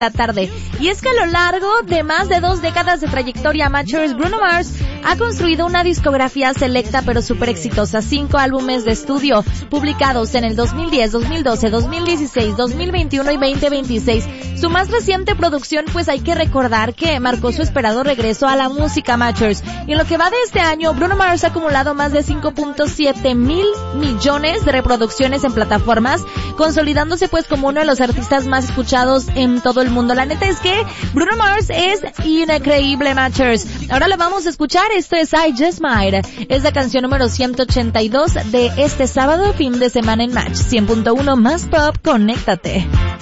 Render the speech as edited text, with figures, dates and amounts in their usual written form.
tarde. Y es que a lo largo de más de 2 décadas de trayectoria, Matchers, Bruno Mars ha construido una discografía selecta pero súper exitosa. 5 álbumes de estudio publicados en el 2010, 2012, 2016, 2021 y 2026. Su más reciente producción, pues hay que recordar que marcó su esperado regreso a la música, Matchers. Y en lo que va de este año, Bruno Mars ha acumulado más de 5.7 mil millones de reproducciones en plataformas, consolidándose pues como uno de los artistas más escuchados en todo el mundo. La neta es que Bruno Mars es increíble, Matchers. Ahora lo vamos a escuchar. Esto es I Just Might. Es la canción número 182 de este sábado, fin de semana en Match. 100.1 más pop, conéctate.